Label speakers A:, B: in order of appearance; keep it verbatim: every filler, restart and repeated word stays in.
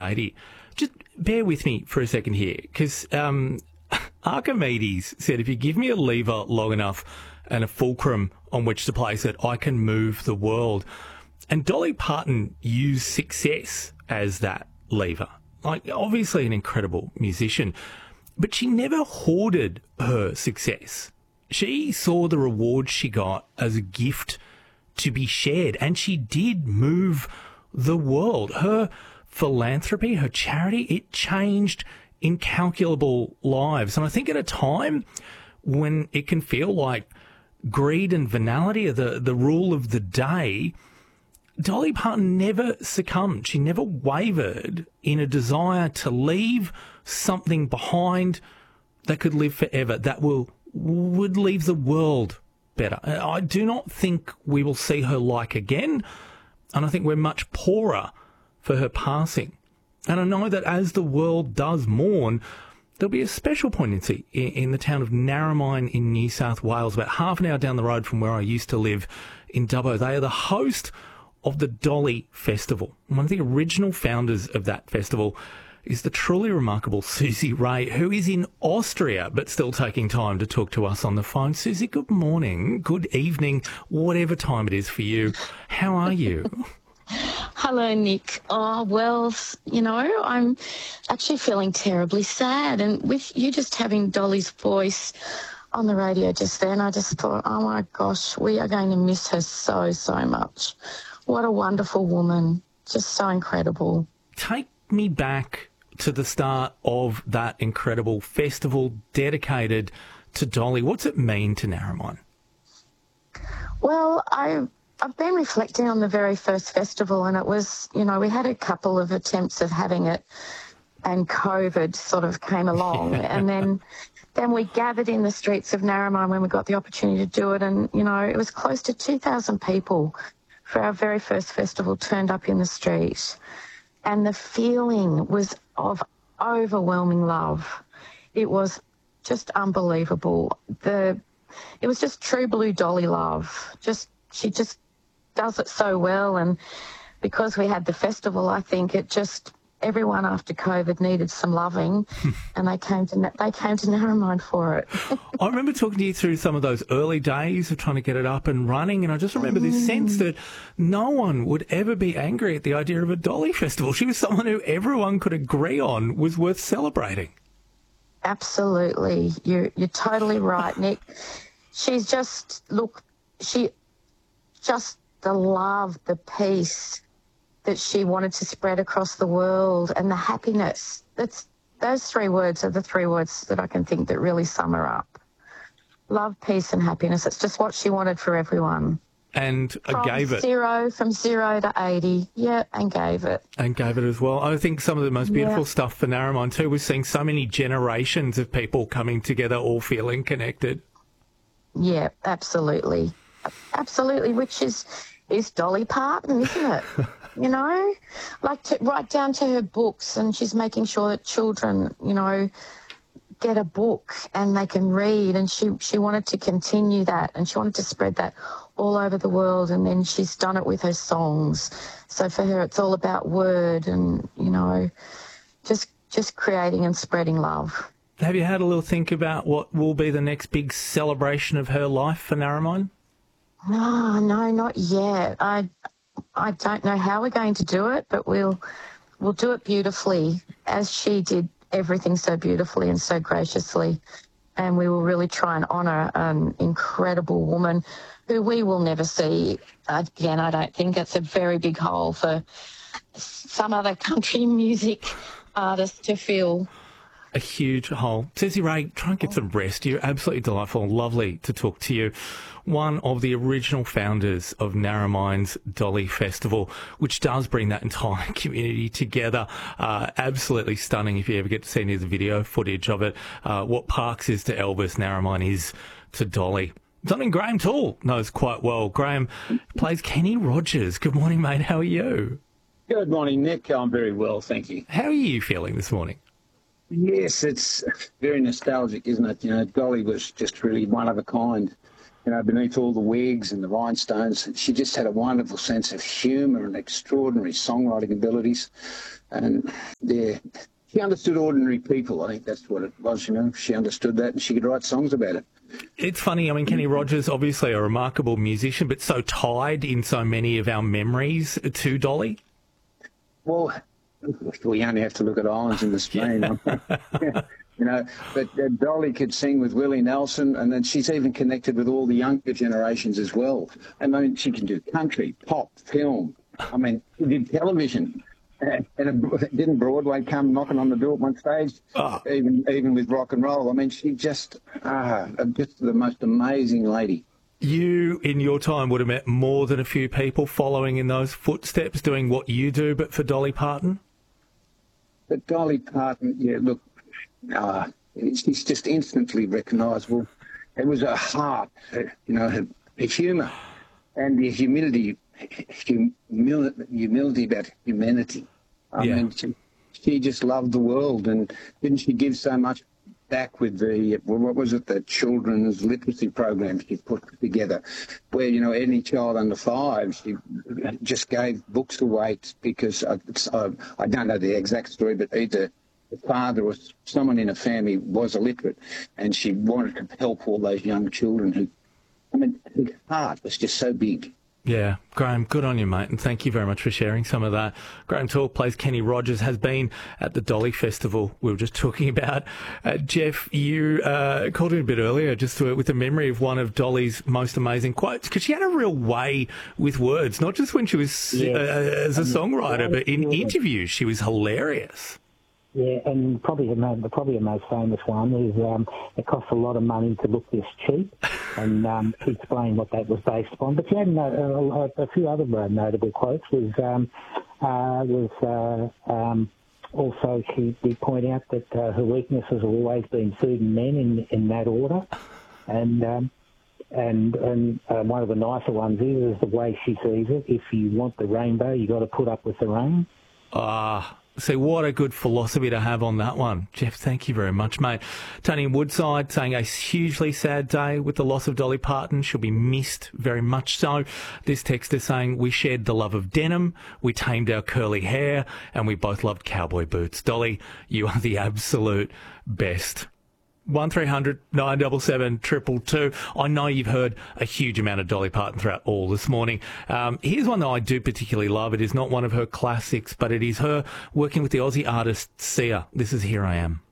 A: say to you. Just bear with me for a second here, because um, Archimedes said, if you give me a lever long enough and a fulcrum on which to place it, I can move the world. And Dolly Parton used success as that lever. Like, obviously an incredible musician, but she never hoarded her success. She saw the reward she got as a gift to be shared, and she did move the world. Her philanthropy, her charity, it changed incalculable lives. And I think at a time when it can feel like greed and venality are the, the rule of the day, Dolly Parton never succumbed. She never wavered in a desire to leave something behind that could live forever, that will would leave the world better. I do not think we will see her like again, and I think we're much poorer for her passing. And I know that as the world does mourn, there'll be a special poignancy in, in the town of Narromine in New South Wales, about half an hour down the road from where I used to live in Dubbo. They are the host of the Dolly Festival. One of the original founders of that festival is the truly remarkable Susie Ray, who is in Austria, but still taking time to talk to us on the phone. Susie, good morning, good evening, whatever time it is for you. How are you?
B: Hello, Nick. Oh, well, you know, I'm actually feeling terribly sad. And with you just having Dolly's voice on the radio just then, I just thought, oh, my gosh, we are going to miss her so, so much. What a wonderful woman. Just so incredible.
A: Take me back to the start of that incredible festival dedicated to Dolly. What's it mean to Narromine?
B: Well, I... I've been reflecting on the very first festival, and it was, you know, we had a couple of attempts of having it, and COVID sort of came along. and then then we gathered in the streets of Narromine when we got the opportunity to do it, and, you know, it was close to two thousand people for our very first festival turned up in the street. And the feeling was of overwhelming love. It was just unbelievable. The It was just true blue Dolly love. Just She just does it so well, and because we had the festival, I think it just everyone after COVID needed some loving, and they came to they came to Narromine for it.
A: I remember talking to you through some of those early days of trying to get it up and running, and I just remember mm. this sense that no one would ever be angry at the idea of a Dolly festival. She was someone who everyone could agree on was worth celebrating.
B: Absolutely, you you're totally right, Nick. She's just look, she. just the love, the peace that she wanted to spread across the world, and the happiness. That's those three words are the three words that I can think that really sum her up. Love, peace and happiness. It's just what she wanted for everyone.
A: And
B: from
A: gave it.
B: Zero, from zero to eighty. Yeah, and gave it.
A: And gave it as well. I think some of the most beautiful
B: yeah.
A: stuff for Narromine too was seeing so many generations of people coming together, all feeling connected.
B: Yeah, absolutely. Absolutely, which is is Dolly Parton, isn't it? You know, like to, right down to her books, and she's making sure that children, you know, get a book and they can read, and she, she wanted to continue that, and she wanted to spread that all over the world, and then she's done it with her songs. So for her, it's all about word and, you know, just just creating and spreading love.
A: Have you had a little think about what will be the next big celebration of her life for Narromine?
B: No, no, not yet. I, I don't know how we're going to do it, but we'll, we'll do it beautifully, as she did everything so beautifully and so graciously. And we will really try and honour an incredible woman who we will never see again. I don't think it's a very big hole for some other country music artist to fill.
A: A huge hole. Susie Ray, try and get some rest. You're absolutely delightful and lovely to talk to you. One of the original founders of Narromine's Dolly Festival, which does bring that entire community together. Uh, absolutely stunning if you ever get to see any of the video footage of it. Uh, what Parks is to Elvis, Narromine is to Dolly. Something Graham Toole knows quite well. Graham plays Kenny Rogers. Good morning, mate. How are you?
C: Good morning, Nick. I'm very well, thank you.
A: How are you feeling this morning?
C: Yes, it's very nostalgic, isn't it? You know, Dolly was just really one of a kind. you know, beneath all the wigs and the rhinestones. She just had a wonderful sense of humour and extraordinary songwriting abilities. And, yeah, she understood ordinary people. I think that's what it was, you know. She understood that and she could write songs about it.
A: It's funny, I mean, Kenny Rogers, obviously a remarkable musician, but so tied in so many of our memories to Dolly.
C: Well, we only have to look at Islands in the Stream. Yeah. You know, but uh, Dolly could sing with Willie Nelson, and then she's even connected with all the younger generations as well. I mean, she can do country, pop, film. I mean, she did television. And it, didn't Broadway come knocking on the door at one stage? Oh. Even even with rock and roll. I mean, she just, ah, just the most amazing lady.
A: You, in your time, would have met more than a few people following in those footsteps, doing what you do, but for Dolly Parton?
C: But Dolly Parton, yeah, look, uh, she's just instantly recognisable. It was her heart, her, you know, her, her humour and the humility, humil, humility about humanity. I yeah. mean, she, she just loved the world, and didn't she give so much back with the, well, what was it, the children's literacy program she put together, where, you know, any child under five, she just gave books away because, I, I, I don't know the exact story, but either the father or someone in a family was illiterate, and she wanted to help all those young children who, I mean, her heart was just so big.
A: Yeah, Graham, good on you, mate, and thank you very much for sharing some of that. Graham Talk plays Kenny Rogers, has been at the Dolly Festival we were just talking about. Uh, Jeff, you uh, called in a bit earlier just to, with the memory of one of Dolly's most amazing quotes, because she had a real way with words, not just when she was yeah. uh, as a songwriter, but in interviews she was hilarious.
D: Yeah, and probably her, probably her most famous one is um, it costs a lot of money to look this cheap, and um, she explained what that was based upon. But she had a, a, a few other notable quotes. Was um, uh, was uh, um, also she did point out that uh, her weaknesses have always been food and men in, in that order, and um, and and uh, one of the nicer ones is, is the way she sees it. If you want the rainbow, you got to put up with the rain.
A: Ah. So what a good philosophy to have on that one. Jeff, thank you very much, mate. Tony in Woodside saying a hugely sad day with the loss of Dolly Parton. She'll be missed very much so. This text is saying, we shared the love of denim, we tamed our curly hair, and we both loved cowboy boots. Dolly, you are the absolute best. one three hundred nine seven seven two two two. I know you've heard a huge amount of Dolly Parton throughout all this morning. Um, here's one that I do particularly love. It is not one of her classics, but it is her working with the Aussie artist Sia. This is Here I Am.